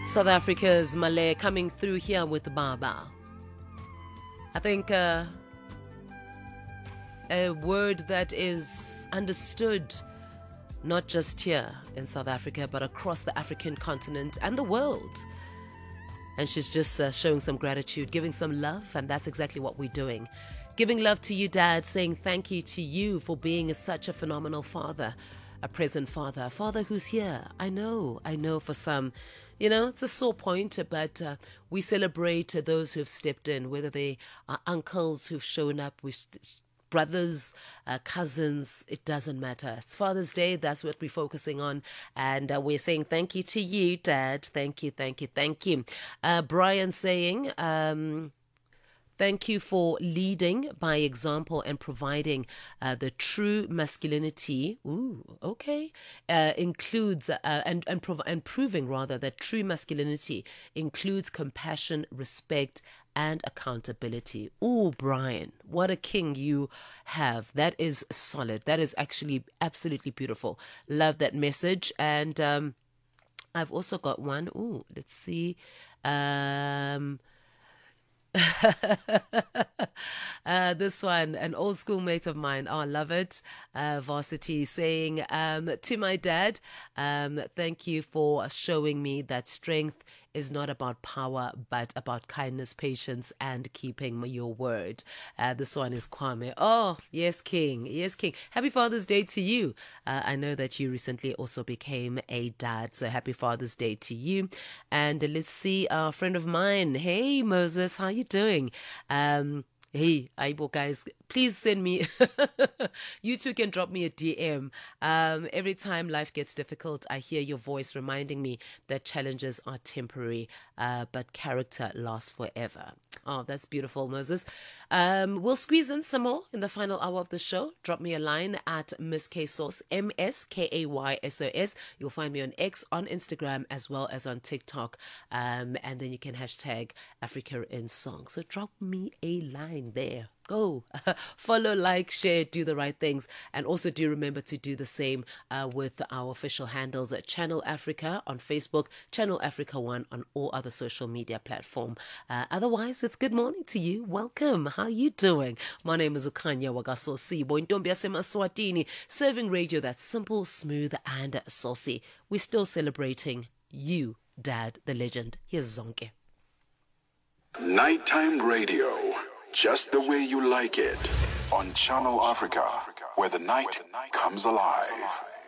South Africa's Malay coming through here with Baba. I think a word that is understood not just here in South Africa, but across the African continent and the world. And she's just showing some gratitude, giving some love, and that's exactly what we're doing. Giving love to you, Dad, saying thank you to you for being such a phenomenal father, a present father, a father who's here. I know for some, it's a sore point, but we celebrate those who have stepped in, whether they are uncles who've shown up, with brothers, cousins, it doesn't matter. It's Father's Day, that's what we're focusing on. And we're saying thank you to you, Dad. Thank you. Brian saying, thank you for leading by example and providing the true masculinity. Includes and proving rather that true masculinity includes compassion, respect, and accountability. Brian, what a king you have. That is solid. That is actually absolutely beautiful. Love that message. And I've also got one. Let's see. This one, an old schoolmate of mine. I love it. Varsity saying to my dad, thank you for showing me that strength is not about power, but about kindness, patience, and keeping your word. This one is Kwame. Oh, yes, King. Yes, King. Happy Father's Day to you. I know that you recently also became a dad, so happy Father's Day to you. And let's see, a friend of mine. Hey, Moses, how you doing? Hey, Aibo guys, please send me, you two can drop me a DM. Every time life gets difficult, I hear your voice reminding me that challenges are temporary, but character lasts forever. Oh, that's beautiful, Moses. We'll squeeze in some more in the final hour of the show. Drop me a line at Miss K Sauce, MSKAYSOS. You'll find me on X, on Instagram, as well as on TikTok. And then you can hashtag Africa in Song. So drop me a line there. Go follow, like, share, do the right things, and also do remember to do the same with our official handles at Channel Africa on Facebook, Channel Africa 1 on all other social media platforms. Otherwise, it's good morning to you. Welcome. How are you doing? My name is Ukanya Wagasosi, Boindombia Sema Swatini, serving radio that's simple, smooth, and saucy. We're still celebrating you, Dad, the legend. Here's Zonke. Nighttime radio. Just the way you like it. On Channel Africa, where the night comes alive.